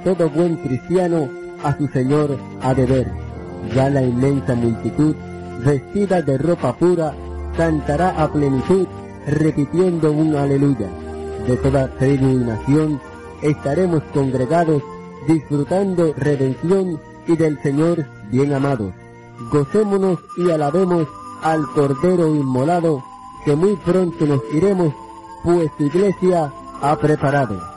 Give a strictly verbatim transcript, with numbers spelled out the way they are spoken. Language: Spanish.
todo buen cristiano a su Señor ha de ver. Ya la inmensa multitud, vestida de ropa pura, cantará a plenitud, repitiendo un aleluya. De toda tribu y nación estaremos congregados, disfrutando redención y del Señor bien amados. Gocémonos y alabemos al Cordero inmolado, que muy pronto nos iremos, pues su iglesia ha preparado.